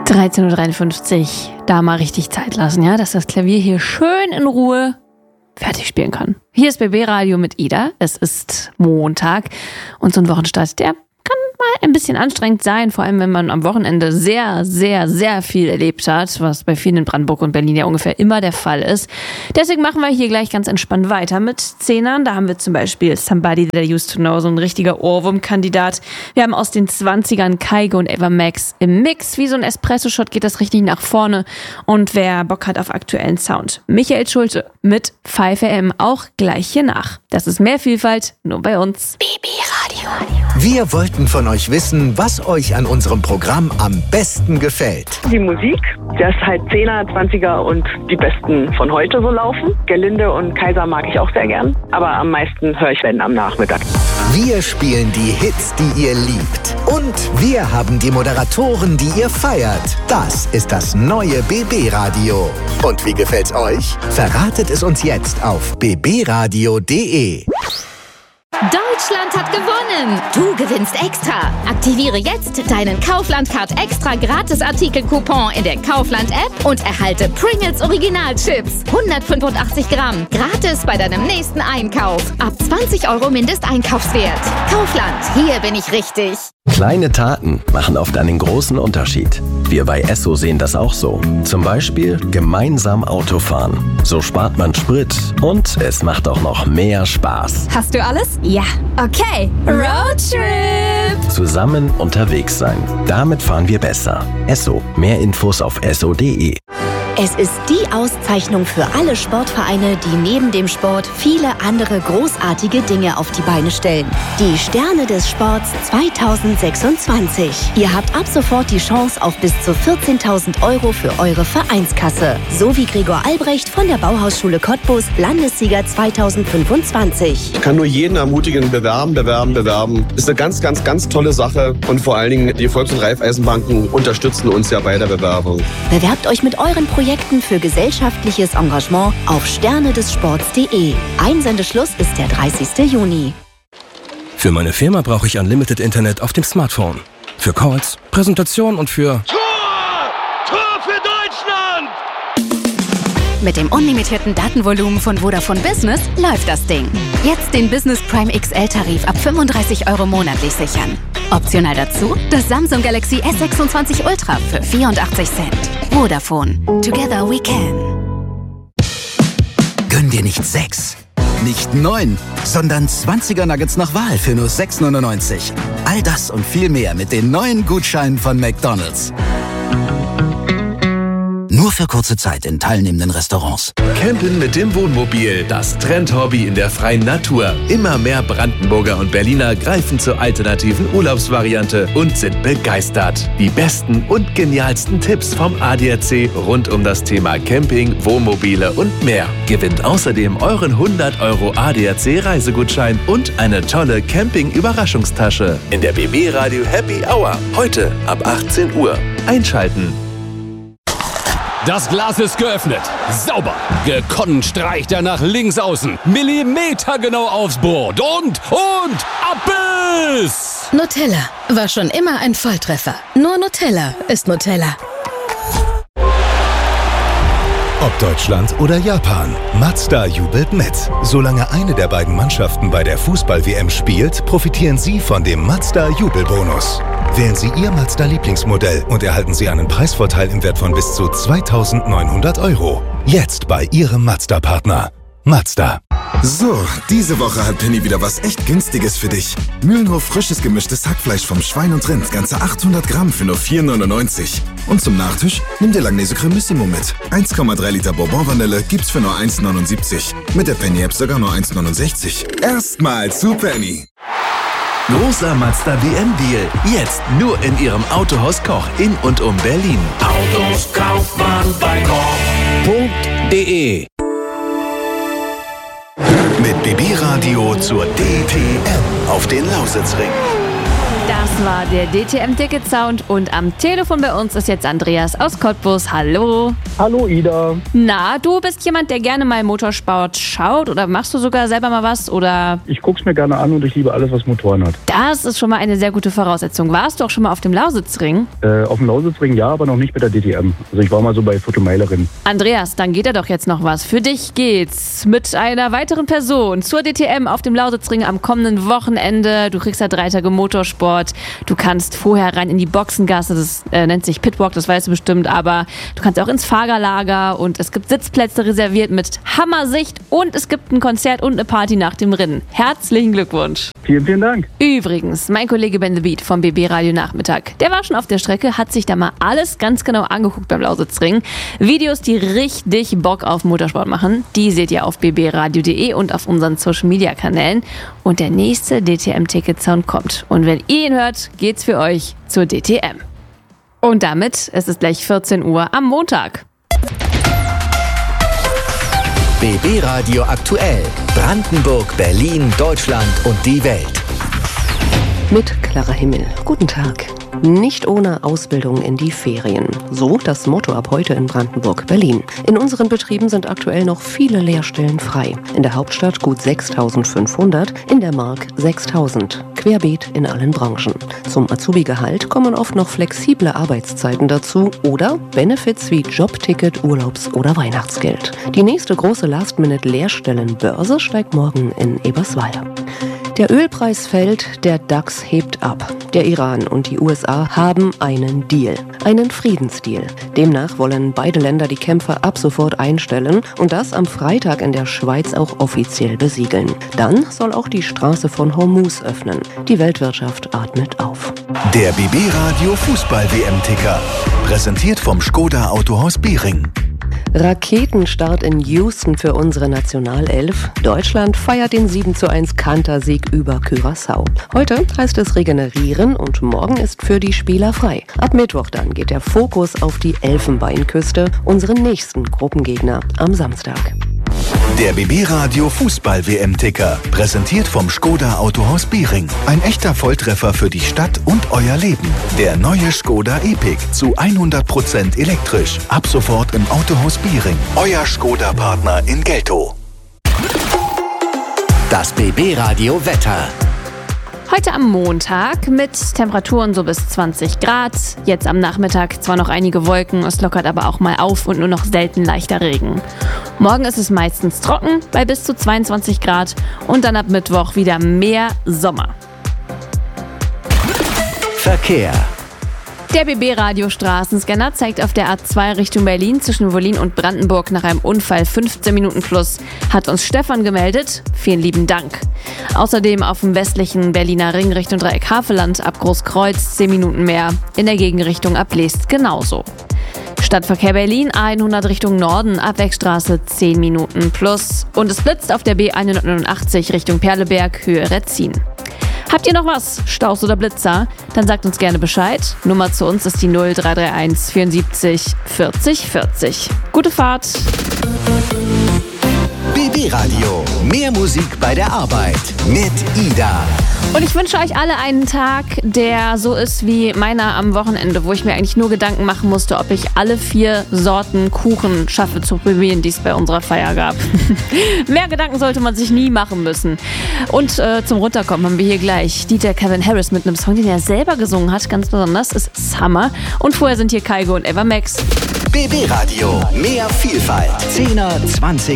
13:53 Uhr, da mal richtig Zeit lassen, ja, dass das Klavier hier schön in Ruhe fertig spielen kann. Hier ist BB Radio mit Ida. Es ist Montag und so ein Wochenstart, der kann mal ein bisschen anstrengend sein, vor allem wenn man am Wochenende sehr, sehr, sehr viel erlebt hat, was bei vielen in Brandenburg und Berlin ja ungefähr immer der Fall ist. Deswegen machen wir hier gleich ganz entspannt weiter mit Zehnern. Da haben wir zum Beispiel Somebody That I Used to Know, so ein richtiger Ohrwurm-Kandidat. Wir haben aus den 20ern Kygo und Ava Max im Mix. Wie so ein Espresso-Shot geht das richtig nach vorne. Und wer Bock hat auf aktuellen Sound, Michael Schulte mit 5am auch gleich hier nach. Das ist mehr Vielfalt, nur bei uns. BB Radio. Wir wollten von euch wissen, was euch an unserem Programm am besten gefällt. Die Musik, dass halt 10er, 20er und die besten von heute so laufen. Gerlinde und Kaiser mag ich auch sehr gern, aber am meisten höre ich wenn am Nachmittag. Wir spielen die Hits, die ihr liebt. Und wir haben die Moderatoren, die ihr feiert. Das ist das neue BB Radio. Und wie gefällt's euch? Verratet es uns jetzt auf bbradio.de. Deutschland hat gewonnen! Du gewinnst extra! Aktiviere jetzt deinen Kaufland-Card extra Gratis-Artikel-Coupon in der Kaufland-App und erhalte Pringles Original-Chips. 185 Gramm. Gratis bei deinem nächsten Einkauf. Ab 20 € Mindesteinkaufswert. Kaufland, hier bin ich richtig. Kleine Taten machen oft einen großen Unterschied. Wir bei Esso sehen das auch so. Zum Beispiel gemeinsam Autofahren. So spart man Sprit und es macht auch noch mehr Spaß. Hast du alles? Ja. Okay. Roadtrip! Zusammen unterwegs sein. Damit fahren wir besser. Esso. Mehr Infos auf esso.de. Es ist die Auszeichnung für alle Sportvereine, die neben dem Sport viele andere großartige Dinge auf die Beine stellen. Die Sterne des Sports 2026. Ihr habt ab sofort die Chance auf bis zu 14.000 € für eure Vereinskasse. So wie Gregor Albrecht von der Bauhausschule Cottbus, Landessieger 2025. Ich kann nur jeden ermutigen, bewerben. Ist eine ganz, ganz, ganz tolle Sache. Und vor allen Dingen, die Volks- und Raiffeisenbanken unterstützen uns ja bei der Bewerbung. Bewerbt euch mit euren Projekten für gesellschaftliches Engagement auf sternedessports.de. Einsendeschluss ist der 30. Juni. Für meine Firma brauche ich Unlimited Internet auf dem Smartphone. Für Calls, Präsentationen und für... Tor für Deutschland! Mit dem unlimitierten Datenvolumen von Vodafone Business läuft das Ding. Jetzt den Business Prime XL-Tarif ab 35 € monatlich sichern. Optional dazu das Samsung Galaxy S26 Ultra für 84 Cent. Vodafone. Together we can. Gönn dir nicht 6, nicht 9, sondern 20er Nuggets nach Wahl für nur 6,99. All das und viel mehr mit den neuen Gutscheinen von McDonald's. Nur für kurze Zeit in teilnehmenden Restaurants. Campen mit dem Wohnmobil, das Trendhobby in der freien Natur. Immer mehr Brandenburger und Berliner greifen zur alternativen Urlaubsvariante und sind begeistert. Die besten und genialsten Tipps vom ADAC rund um das Thema Camping, Wohnmobile und mehr. Gewinnt außerdem euren 100 € ADAC Reisegutschein und eine tolle Camping-Überraschungstasche in der BB Radio Happy Hour. Heute ab 18 Uhr. Einschalten. Das Glas ist geöffnet. Sauber. Gekonnt streicht er nach links außen. Millimetergenau aufs Board. Und Abbiss! Nutella war schon immer ein Volltreffer. Nur Nutella ist Nutella. Ob Deutschland oder Japan, Mazda jubelt mit. Solange eine der beiden Mannschaften bei der Fußball-WM spielt, profitieren Sie von dem Mazda-Jubelbonus. Wählen Sie Ihr Mazda-Lieblingsmodell und erhalten Sie einen Preisvorteil im Wert von bis zu 2.900 €. Jetzt bei Ihrem Mazda-Partner. Mazda. So, diese Woche hat Penny wieder was echt Günstiges für dich. Mühlenhof frisches gemischtes Hackfleisch vom Schwein und Rind, ganze 800 Gramm für nur 4,99. Und zum Nachtisch nimm dir Langnese Cremissimo mit. 1,3 Liter Bourbon-Vanille gibt's für nur 1,79. Mit der Penny-App sogar nur 1,69. Erstmal zu Penny. Großer Mazda WM-Deal. Jetzt nur in Ihrem Autohaus Koch in und um Berlin. Autos kauft man bei Koch.de. Mit BB Radio zur DTM auf den Lausitzring. Das war der DTM-Ticket-Sound und am Telefon bei uns ist jetzt Andreas aus Cottbus. Hallo. Hallo Ida. Na, du bist jemand, der gerne mal Motorsport schaut oder machst du sogar selber mal was oder? Ich guck's mir gerne an und ich liebe alles, was Motoren hat. Das ist schon mal eine sehr gute Voraussetzung. Warst du auch schon mal auf dem Lausitzring? Auf dem Lausitzring ja, aber noch nicht mit der DTM. Also ich war mal so bei Fotomeilerin. Andreas, dann geht ja doch jetzt noch was. Für dich geht's mit einer weiteren Person zur DTM auf dem Lausitzring am kommenden Wochenende. Du kriegst ja 3 Tage Motorsport. Du kannst vorher rein in die Boxengasse, das nennt sich Pitwalk, das weißt du bestimmt, aber du kannst auch ins Fahrerlager und es gibt Sitzplätze reserviert mit Hammersicht und es gibt ein Konzert und eine Party nach dem Rennen. Herzlichen Glückwunsch. Vielen, vielen Dank. Übrigens, mein Kollege Ben The Beat vom BB Radio Nachmittag, der war schon auf der Strecke, hat sich da mal alles ganz genau angeguckt beim Lausitzring. Videos, die richtig Bock auf Motorsport machen, die seht ihr auf bbradio.de und auf unseren Social-Media-Kanälen. Und der nächste DTM-Ticket-Sound kommt. Und wenn ihr ihn hört, geht's für euch zur DTM. Und damit ist es gleich 14 Uhr am Montag. BB Radio aktuell. Brandenburg, Berlin, Deutschland und die Welt. Mit klarer Himmel. Guten Tag. Nicht ohne Ausbildung in die Ferien. So das Motto ab heute in Brandenburg-Berlin. In unseren Betrieben sind aktuell noch viele Lehrstellen frei. In der Hauptstadt gut 6.500, in der Mark 6.000. Querbeet in allen Branchen. Zum Azubi-Gehalt kommen oft noch flexible Arbeitszeiten dazu oder Benefits wie Jobticket, Urlaubs- oder Weihnachtsgeld. Die nächste große Last-Minute-Lehrstellenbörse steigt morgen in Eberswalde. Der Ölpreis fällt, der DAX hebt ab. Der Iran und die USA haben einen Deal, einen Friedensdeal. Demnach wollen beide Länder die Kämpfe ab sofort einstellen und das am Freitag in der Schweiz auch offiziell besiegeln. Dann soll auch die Straße von Hormuz öffnen. Die Weltwirtschaft atmet auf. Der BB Radio Fußball-WM-Ticker. Präsentiert vom Škoda Autohaus Behring. Raketenstart in Houston für unsere Nationalelf. Deutschland feiert den 7:1 Kantersieg über Curaçao. Heute heißt es regenerieren und morgen ist für die Spieler frei. Ab Mittwoch dann geht der Fokus auf die Elfenbeinküste, unseren nächsten Gruppengegner am Samstag. Der BB Radio Fußball-WM-Ticker. Präsentiert vom Škoda Autohaus Behring. Ein echter Volltreffer für die Stadt und euer Leben. Der neue Škoda Epiq zu 100% elektrisch. Ab sofort im Autohaus Behring. Euer Škoda-Partner in Geltow. Das BB Radio Wetter. Heute am Montag mit Temperaturen so bis 20 Grad. Jetzt am Nachmittag zwar noch einige Wolken, es lockert aber auch mal auf und nur noch selten leichter Regen. Morgen ist es meistens trocken bei bis zu 22 Grad und dann ab Mittwoch wieder mehr Sommer. Verkehr. Der BB-Radio-Straßenscanner zeigt auf der A2 Richtung Berlin zwischen Wollin und Brandenburg nach einem Unfall 15 Minuten plus. Hat uns Stefan gemeldet. Vielen lieben Dank. Außerdem auf dem westlichen Berliner Ring Richtung Dreieck Havelland ab Großkreuz 10 Minuten mehr. In der Gegenrichtung ab Leest genauso. Stadtverkehr Berlin A100 Richtung Norden, Abwegstraße 10 Minuten plus. Und es blitzt auf der B189 Richtung Perleberg, Höhe Retzin. Habt ihr noch was? Staus oder Blitzer? Dann sagt uns gerne Bescheid. Nummer zu uns ist die 0331 74 40 40. Gute Fahrt! BB Radio. Mehr Musik bei der Arbeit. Mit Ida. Und ich wünsche euch alle einen Tag, der so ist wie meiner am Wochenende, wo ich mir eigentlich nur Gedanken machen musste, ob ich alle 4 Sorten Kuchen schaffe zu probieren, die es bei unserer Feier gab. Mehr Gedanken sollte man sich nie machen müssen. Und zum Runterkommen haben wir hier gleich Dieter Kevin Harris mit einem Song, den er selber gesungen hat, ganz besonders, ist Summer. Und vorher sind hier Kaigo und Eva Max. BB Radio. Mehr Vielfalt. 10er, 20er.